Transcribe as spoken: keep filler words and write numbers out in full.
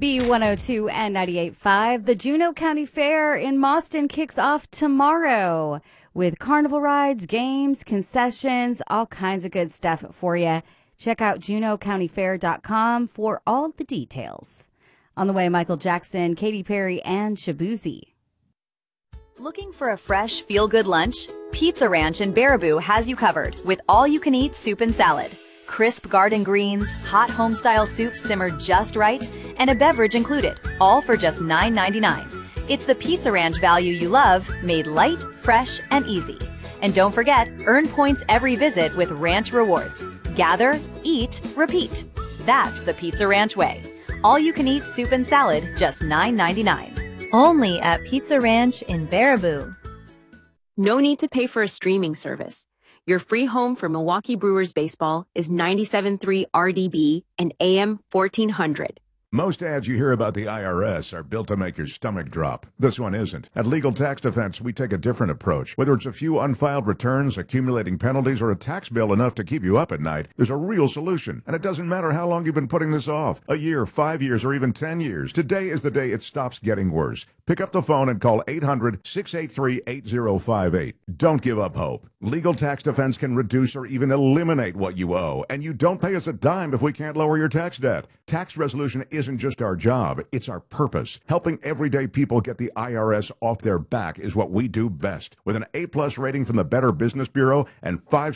B one oh two and ninety-eight point five. The Juneau County Fair in Mauston kicks off tomorrow with carnival rides, games, concessions, all kinds of good stuff for you. Check out juneau county fair dot com for all the details. On the way, Michael Jackson, Katy Perry, and Shabuzi. Looking for a fresh, feel-good lunch? Pizza Ranch in Baraboo has you covered with all-you-can-eat soup and salad. Crisp garden greens, hot home-style soup simmered just right, and a beverage included, all for just nine ninety-nine. It's the Pizza Ranch value you love, made light, fresh, and easy. And don't forget, earn points every visit with Ranch Rewards. Gather, eat, repeat. That's the Pizza Ranch way. All-you-can-eat soup and salad, just nine ninety-nine. Only at Pizza Ranch in Baraboo. No need to pay for a streaming service. Your free home for Milwaukee Brewers baseball is ninety-seven point three R D B and A M fourteen hundred. Most ads you hear about the I R S are built to make your stomach drop. This one isn't. At Legal Tax Defense, we take a different approach. Whether it's a few unfiled returns, accumulating penalties, or a tax bill enough to keep you up at night, there's a real solution. And it doesn't matter how long you've been putting this off. A year, five years, or even ten years. Today is the day it stops getting worse. Pick up the phone and call eight hundred, six eight three, eight zero five eight. Don't give up hope. Legal Tax Defense can reduce or even eliminate what you owe, and you don't pay us a dime if we can't lower your tax debt. Tax resolution isn't just our job, it's our purpose. Helping everyday people get the I R S off their back is what we do best. With an A-plus rating from the Better Business Bureau and five